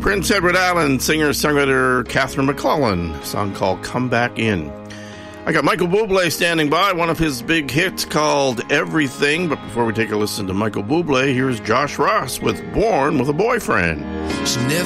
Prince Edward Allen, singer-songwriter Catherine McClellan, a song called Come Back In. I got Michael Bublé standing by, one of his big hits called Everything. But before we take a listen to Michael Bublé, here's Josh Ross with Born with a Boyfriend. She never